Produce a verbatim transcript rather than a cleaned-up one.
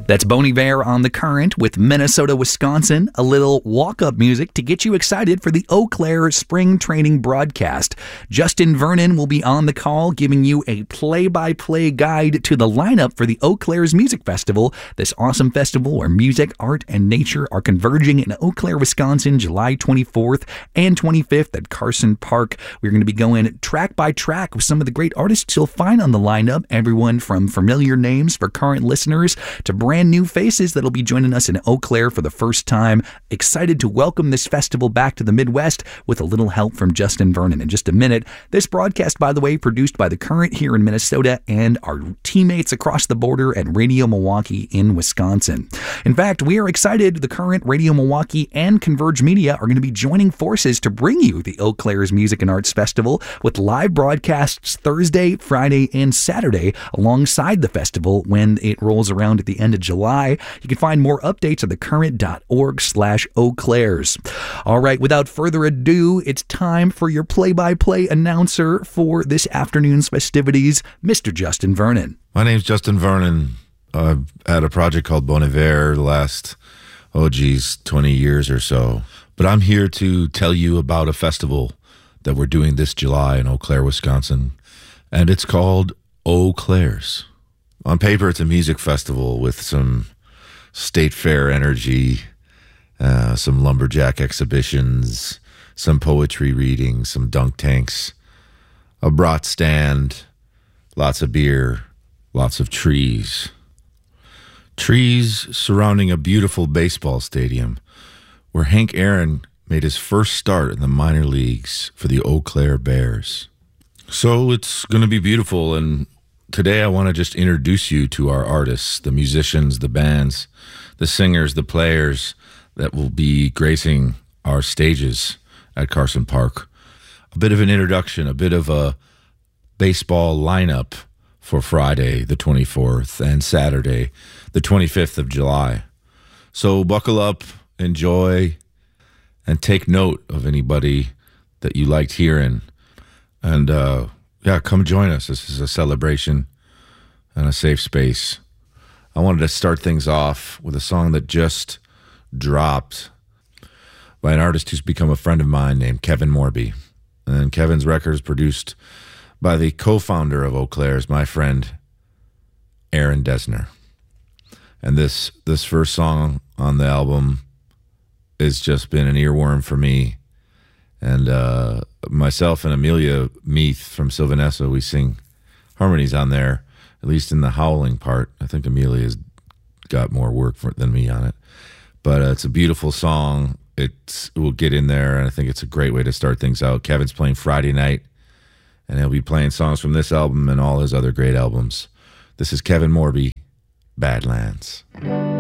That's Bon Iver on The Current with Minnesota, Wisconsin, a little walk-up music to get you excited for the Eau Claire spring training broadcast. Justin Vernon will be on the call giving you a play-by-play guide to the lineup for the Eau Claire's Music Festival, this awesome festival where music, art, and nature are converging in Eau Claire, Wisconsin, July twenty-fourth and twenty-fifth at Carson Park. We're going to be going track by track with some of the great artists you'll find on the lineup, everyone from familiar names for current listeners to brand new faces that'll be joining us in Eau Claire for the first time. Excited to welcome this festival back to the Midwest with a little help from Justin Vernon in just a minute. This broadcast, by the way, produced by The Current here in Minnesota and our teammates across the border at Radio Milwaukee in Wisconsin. In fact, we are excited The Current, Radio Milwaukee, and Converge Media are going to be joining forces to bring you the Eau Claire's Music and Arts Festival with live broadcasts Thursday, Friday, and Saturday alongside the festival when it rolls around at the end of July. You can find more updates at thecurrent.org slash Eau Claire's. All right, without further ado, it's time for your play-by-play announcer for this afternoon's festivities, Mister Justin Vernon. My name's Justin Vernon. I've had a project called Bon Iver the last, oh geez, twenty years or so. But I'm here to tell you about a festival that we're doing this July in Eau Claire, Wisconsin, and it's called Eau Claire's. On paper, it's a music festival with some state fair energy, uh, some lumberjack exhibitions, some poetry readings, some dunk tanks, a brat stand, lots of beer, lots of trees. Trees surrounding a beautiful baseball stadium where Hank Aaron made his first start in the minor leagues for the Eau Claire Bears. So it's going to be beautiful, and today I want to just introduce you to our artists, the musicians, the bands, the singers, the players that will be gracing our stages at Carson Park. A bit of an introduction, a bit of a baseball lineup for Friday the twenty-fourth and Saturday the twenty-fifth of July. So buckle up, enjoy, and take note of anybody that you liked hearing. And uh, yeah, come join us. This is a celebration and a safe space. I wanted to start things off with a song that just dropped by an artist who's become a friend of mine named Kevin Morby. And Kevin's record is produced by the co-founder of Eau Claire's, my friend, Aaron Dessner. And this this first song on the album has just been an earworm for me. And uh, myself and Amelia Meath from Sylvanessa, we sing harmonies on there, at least in the howling part. I think Amelia's got more work for, than me on it. But uh, it's a beautiful song. It's, it will get in there, and I think it's a great way to start things out. Kevin's playing Friday night, and he'll be playing songs from this album and all his other great albums. This is Kevin Morby, Badlands.